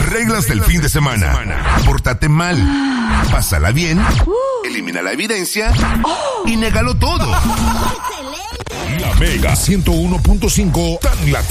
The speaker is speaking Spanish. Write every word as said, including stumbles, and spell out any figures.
Reglas del fin de semana. Pórtate mal. Pásala bien. Elimina la evidencia. Y négalo todo. La Mega ciento uno punto cinco, tan latina.